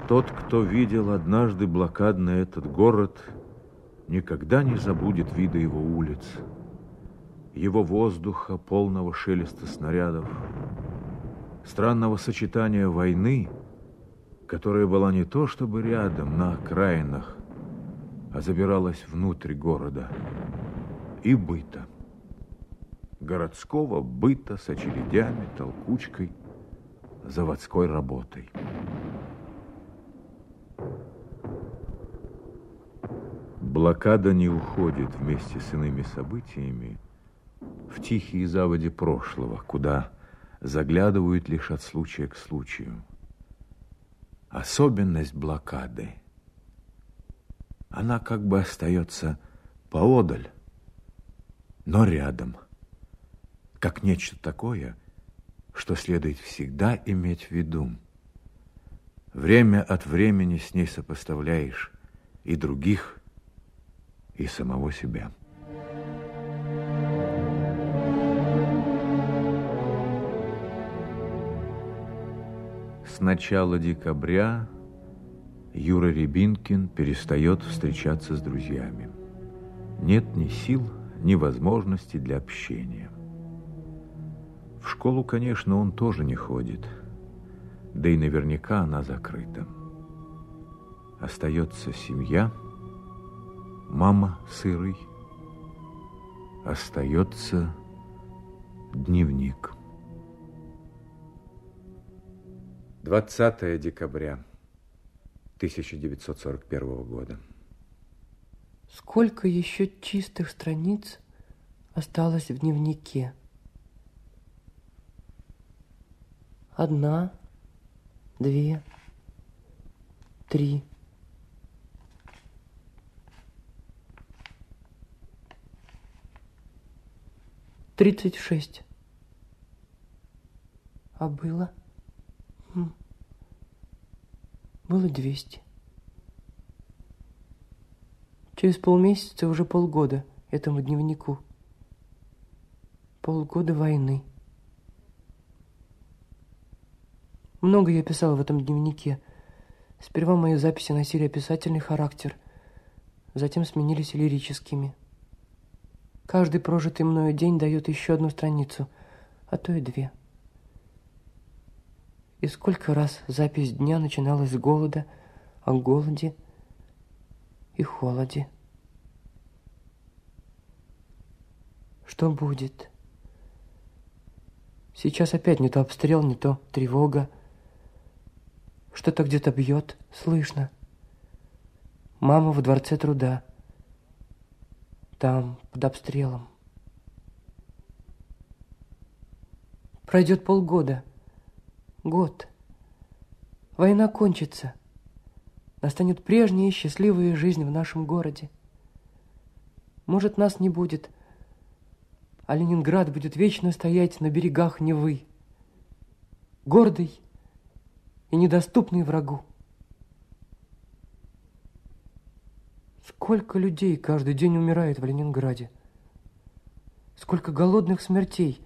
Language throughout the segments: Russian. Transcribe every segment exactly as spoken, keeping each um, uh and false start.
Тот, кто видел однажды блокадный этот город, никогда не забудет вида его улиц, его воздуха, полного шелеста снарядов, странного сочетания войны, которая была не то чтобы рядом, на окраинах, а забиралась внутрь города, и быта. Городского быта с очередями, толкучкой, заводской работой. Блокада не уходит вместе с иными событиями в тихие заводи прошлого, куда заглядывают лишь от случая к случаю. Особенность блокады – она как бы остается поодаль, но рядом, как нечто такое, что следует всегда иметь в виду. Время от времени с ней сопоставляешь и других, и самого себя. С начала декабря Юра Рябинкин перестает встречаться с друзьями. Нет ни сил, ни возможности для общения. В школу, конечно, он тоже не ходит, да и наверняка она закрыта. Остается семья, мама с Ирой, остается дневник. двадцатое декабря тысяча девятьсот сорок первого года. Сколько еще чистых страниц осталось в дневнике? Одна, две, три. Тридцать шесть. А было? Хм. Было двести. Через полмесяца уже полгода этому дневнику. Полгода войны. Много я писала в этом дневнике. Сперва мои записи носили описательный характер, затем сменились лирическими. Каждый прожитый мною день дает еще одну страницу, а то и две. И сколько раз запись дня начиналась с голода, о голоде и холоде. Что будет? Сейчас опять не то обстрел, не то тревога. Что-то где-то бьет, слышно. Мама в дворце труда. Там, под обстрелом. Пройдет полгода. Год. Война кончится. Настанет прежняя счастливая жизнь в нашем городе. Может, нас не будет, а Ленинград будет вечно стоять на берегах Невы, гордый и недоступный врагу. Сколько людей каждый день умирает в Ленинграде? Сколько голодных смертей?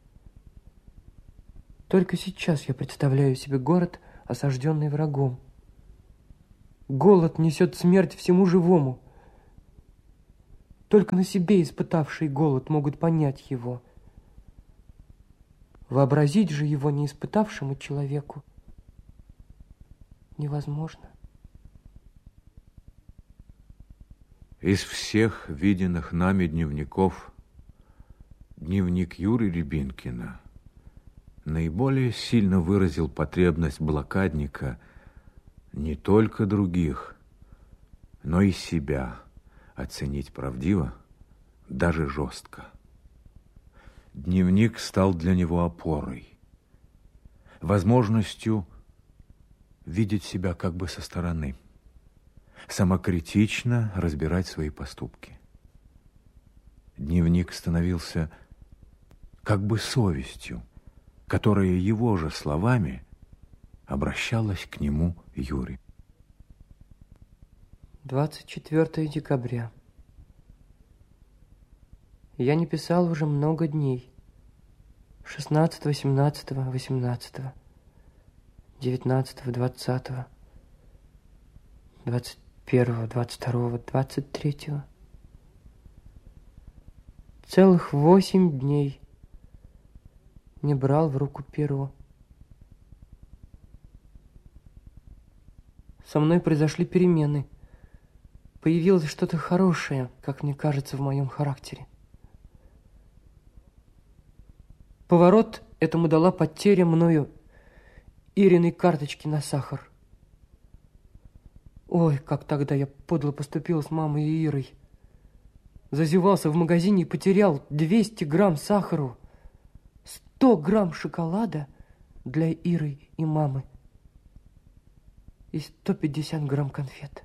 Только сейчас я представляю себе город, осажденный врагом. Голод несет смерть всему живому. Только на себе испытавшие голод могут понять его. Вообразить же его не испытавшему человеку невозможно. Из всех виденных нами дневников дневник Юры Рябинкина наиболее сильно выразил потребность блокадника не только других, но и себя оценить правдиво, даже жестко. Дневник стал для него опорой, возможностью видеть себя как бы со стороны, самокритично разбирать свои поступки. Дневник становился как бы совестью, которая его же словами обращалась к нему Юре. двадцать четвёртое декабря. Я не писал уже много дней. шестнадцатого, семнадцатого, восемнадцатого, девятнадцатого, двадцатого. двадцать первого, двадцать второго, двадцать третьего. Целых восемь дней не брал в руку перо. Со мной произошли перемены. Появилось что-то хорошее, как мне кажется, в моем характере. Поворот этому дала потеря мною Ириной карточки на сахар. Ой, как тогда я подло поступил с мамой и Ирой. Зазевался в магазине и потерял двести грамм сахару, сто грамм шоколада для Иры и мамы и сто пятьдесят грамм конфет.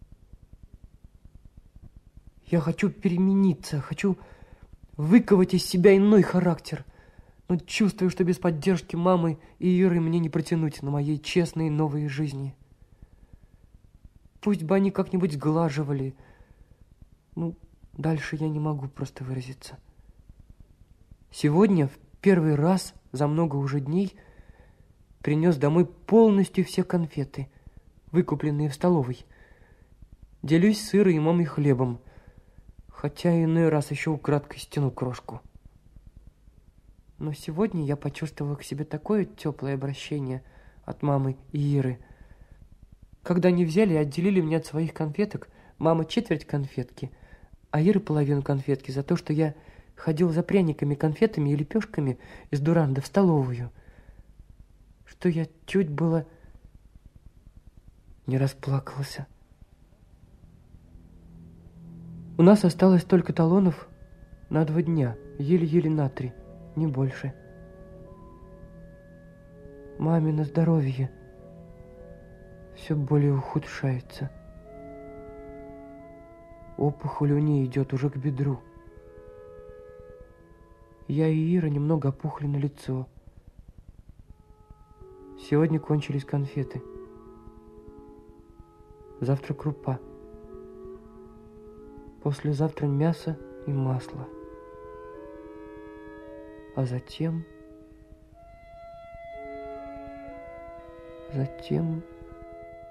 Я хочу перемениться, хочу выковать из себя иной характер, но чувствую, что без поддержки мамы и Иры мне не протянуть на моей честной новой жизни. Пусть бы они как-нибудь сглаживали. Ну, дальше я не могу просто выразиться. Сегодня в первый раз за много уже дней принес домой полностью все конфеты, выкупленные в столовой. Делюсь с Ирой и мамой хлебом, хотя иной раз еще украдкой стяну крошку. Но сегодня я почувствовала к себе такое теплое обращение от мамы и Иры. Когда они взяли и отделили меня от своих конфеток, мама четверть конфетки, а Ира половину конфетки за то, что я ходил за пряниками, конфетами и лепешками из дуранда в столовую, что я чуть было не расплакался. У нас осталось только талонов на два дня, еле-еле на три, не больше. Мамино здоровье все более ухудшается. Опухоль у нее идет уже к бедру. Я и Ира немного опухли на лицо. Сегодня кончились конфеты. Завтра крупа. Послезавтра мясо и масло. А затем... Затем...